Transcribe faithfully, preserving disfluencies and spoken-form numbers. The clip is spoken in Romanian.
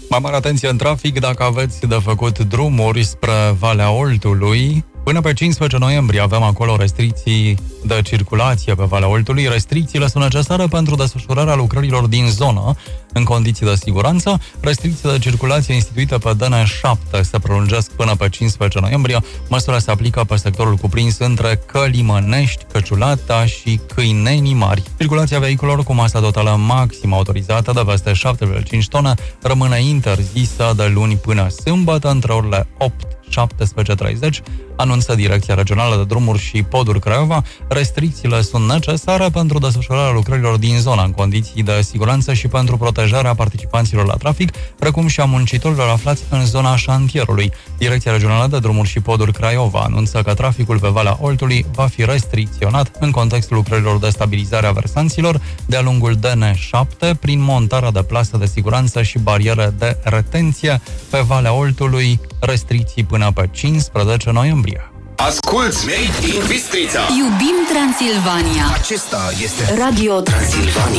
Mai mare atenție în trafic dacă aveți de făcut drumuri spre Valea Oltului. Până pe cincisprezece noiembrie avem acolo restricții de circulație pe Valea Oltului. Restricțiile sunt necesare pentru desfășurarea lucrărilor din zonă în condiții de siguranță. Restricțiile de circulație instituite pe D N șapte se prelungesc până pe cincisprezece noiembrie. Măsurile se aplică pe sectorul cuprins între Călimănești, Căciulata și Câinenii Mari. Circulația vehiculelor cu masă totală maximă autorizată de peste șapte virgulă cinci tone rămâne interzisă de luni până sâmbătă între orele opt șaptesprezece treizeci, anunță Direcția Regională de Drumuri și Poduri Craiova. Restricțiile sunt necesare pentru desfășurarea lucrărilor din zona în condiții de siguranță și pentru protejarea participanților la trafic, precum și a muncitorilor aflați în zona șantierului. Direcția Regională de Drumuri și Poduri Craiova anunță că traficul pe Valea Oltului va fi restricționat în contextul lucrărilor de stabilizare a versanților de-a lungul D N șapte prin montarea de plase de siguranță și bariere de retenție pe Valea Oltului, restricții până pe cincisprezece noiembrie. Asculți Made in Bistrița. Iubim Transilvania. Acesta este Radio Transilvania.